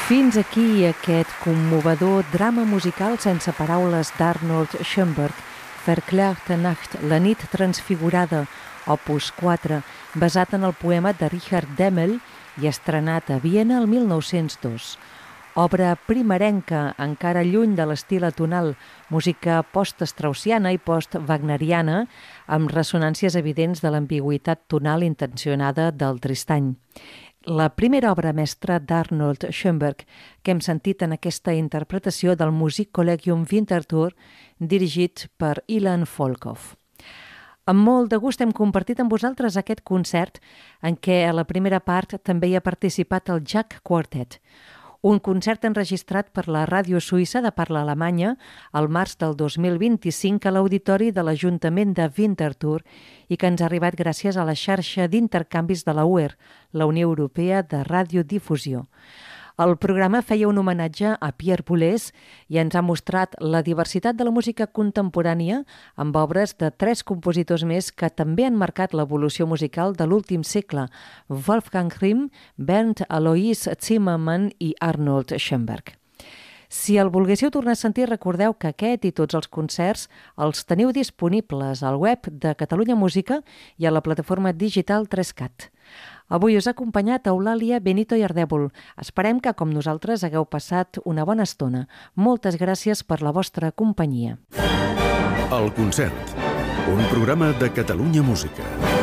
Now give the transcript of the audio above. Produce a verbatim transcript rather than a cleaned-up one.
Fins aquí aquest commovedor drama musical sense paraules d'Arnold Schoenberg, Verklärte Nacht, la nit transfigurada, opus quatre, basat en el poema de Richard Demmel i estrenat a Viena el mil nou-cents dos. Obra primerenca, encara lluny de l'estil atonal, música post-straussiana i post-wagneriana, amb ressonàncies evidents de l'ambigüitat tonal intencionada del Tristany. La primera obra mestra d'Arnold Schoenberg que hem sentit en aquesta interpretació del Musikkollegium Winterthur dirigit per Ilan Volkov. Amb molt de gust hem compartit amb vosaltres aquest concert en què a la primera part també hi ha participat el Jack Quartet, un concert enregistrat per la ràdio suïssa de parla alemanya al març del dos mil vint-i-cinc a l'auditori de l'Ajuntament de Winterthur i que ens ha arribat gràcies a la xarxa d'intercanvis de la U E R, la Unió Europea de Radiodifusió. El programa feia un homenatge a Pierre Boulez i ens ha mostrat la diversitat de la música contemporània amb obres de tres compositors més que també han marcat l'evolució musical de l'últim segle, Wolfgang Rihm, Bernd Alois Zimmermann i Arnold Schoenberg. Si el volguéssiu tornar a sentir, recordeu que aquest i tots els concerts els teniu disponibles al web de Catalunya Música i a la plataforma digital tres cat. Avui us ha acompanyat Eulàlia Benito i Ardèvol. Esperem que, com nosaltres, hagueu passat una bona estona. Moltes gràcies per la vostra companyia. El concert, un programa de Catalunya Música.